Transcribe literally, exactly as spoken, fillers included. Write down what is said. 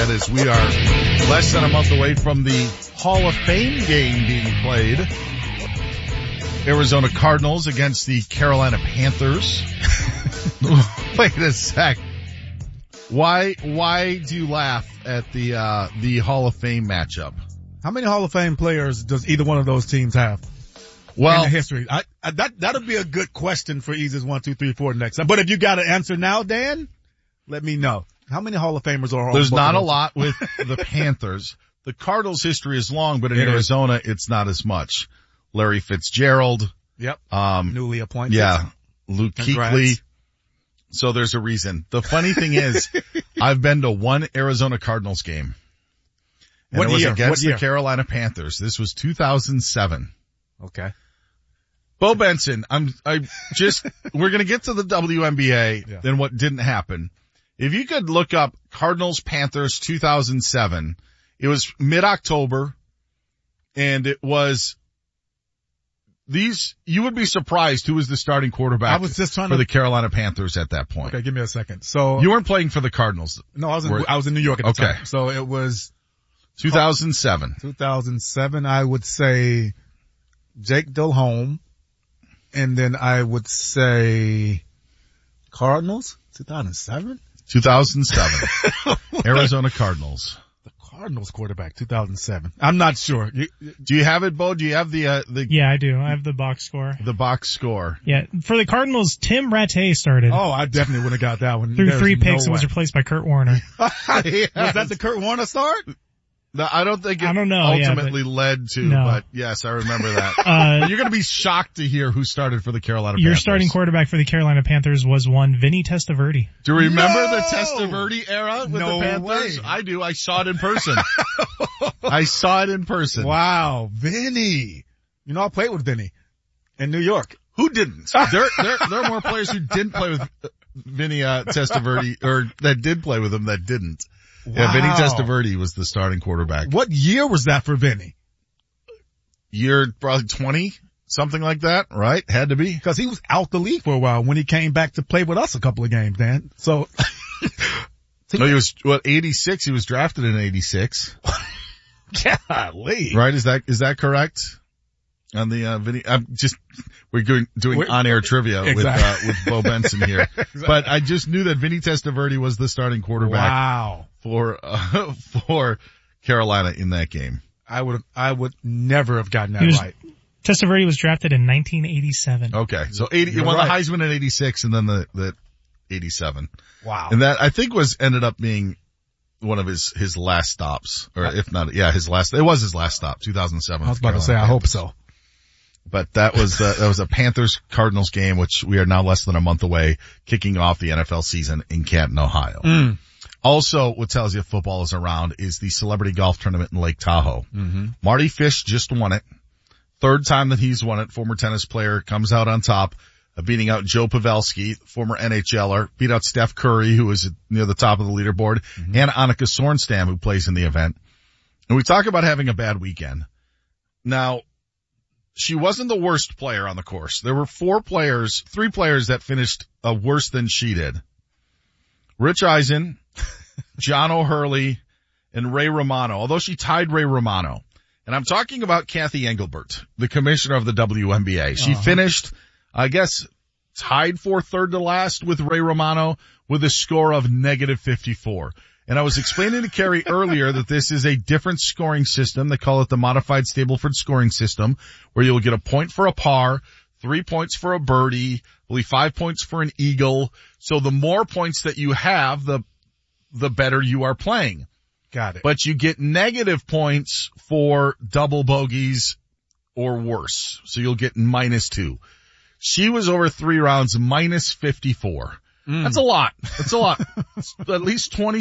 that is we are less than a month away from the Hall of Fame game being played. Arizona Cardinals against the Carolina Panthers. Wait a sec. Why, why do you laugh at the, uh, the Hall of Fame matchup? How many Hall of Fame players does either one of those teams have? Well, in the history. I, I, that, that'll be a good question for Eases one, two, three, four next. But if you got an answer now, Dan, let me know. How many Hall of Famers are on? There's not a lot with the Panthers. The Cardinals' history is long, but in it Arizona, is. it's not as much. Larry Fitzgerald. Yep. Um, newly appointed. Yeah. Luke Congrats. Kuechly. So there's a reason. The funny thing is, I've been to one Arizona Cardinals game. And what it was year? against What year? the Carolina Panthers. This was two thousand seven. Okay. Bo Benson, I'm, I just, we're gonna get to the W N B A yeah. and what didn't happen. If you could look up Cardinals Panthers two thousand seven, it was mid-October, and it was these, you would be surprised who was the starting quarterback I was just trying for to, the Carolina Panthers at that point. Okay, give me a second. So You weren't playing for the Cardinals. No, I was in, Were, I was in New York at the okay. time. So it was two thousand seven. two thousand seven, I would say Jake Delhomme, and then I would say Cardinals, two thousand seven? two thousand seven. Arizona Cardinals. The Cardinals quarterback, two thousand seven. I'm not sure. You, Do you have it, Bo? Do you have the, uh, the, Yeah, I do. I have the box score. the box score? Yeah, for the Cardinals, Tim Rattay started. oh, I definitely would have got that one. Threw There's three no picks and was way. replaced by Kurt Warner. Yes. Was that the Kurt Warner start? No, I don't think it I don't know, yeah, ultimately led to, no. but yes, I remember that. Uh, But you're going to be shocked to hear who started for the Carolina Your Panthers. starting quarterback for the Carolina Panthers was one Vinny Testaverde. Do you remember No! the Testaverde era with No the Panthers? way. I do. I saw it in person. I saw it in person. Wow, Vinny. You know, I played with Vinny in New York. Who didn't? There, there, there are more players who didn't play with Vinny uh, Testaverde, or that did play with him that didn't. Yeah, Vinny Wow. Testaverde was the starting quarterback. What year was that for Vinny? Year probably twenty, something like that, right? Had to be. Because he was out the league for a while when he came back to play with us a couple of games, Dan. So, No, he was, what, eighty-six? He was drafted in eighty-six. golly. Right? Is that, is that correct? On the, uh, Vinny, I'm just, we're doing, doing We're- on-air trivia Exactly. with, uh, with Bo Benson here. Exactly. But I just knew that Vinny Testaverde was the starting quarterback Wow. for, uh, for Carolina in that game. I would, I would never have gotten that He was- right. Testaverde was drafted in nineteen eighty-seven. Okay. So eighty, he You're won right. the Heisman in eighty-six and then the, the eighty-seven. Wow. And that, I think was, ended up being one of his, his last stops, or if not, yeah, his last, it was his last stop, two thousand seven. I was about to say, I hope so. But that was, uh, that was a Panthers Cardinals game, which we are now less than a month away, kicking off the N F L season in Canton, Ohio. Mm. Also, what tells you football is around is the Celebrity Golf Tournament in Lake Tahoe. Mm-hmm. Marty Fish just won it. Third time that he's won it. Former tennis player comes out on top, uh, beating out Joe Pavelski, former NHLer, beat out Steph Curry, who was near the top of the leaderboard, mm-hmm. and Annika Sorenstam, who plays in the event. And we talk about having a bad weekend. Now, she wasn't the worst player on the course. There were four players, three players that finished uh, worse than she did. Rich Eisen, John O'Hurley, and Ray Romano, although she tied Ray Romano. And I'm talking about Kathy Engelbert, the commissioner of the W N B A. She uh-huh. finished, I guess, tied for third to last with Ray Romano with a score of negative fifty-four. And I was explaining to Carrie earlier that this is a different scoring system. They call it the modified Stableford scoring system, where you'll get a point for a par, three points for a birdie, I believe five points for an eagle. So the more points that you have, the the better you are playing. Got it. But you get negative points for double bogeys or worse. So you'll get minus two. She was over three rounds, minus fifty-four. Mm. That's a lot. That's a lot. At least twenty